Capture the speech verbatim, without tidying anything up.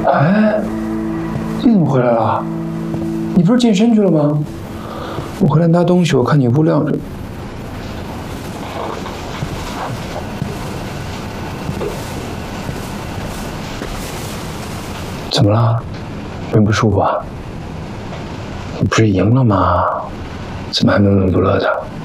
哎，你怎么回来了？你不是健身去了吗？我回来拿东西，我看你屋亮着。怎么了？胃不舒服啊？你不是赢了吗？怎么还闷闷不乐的？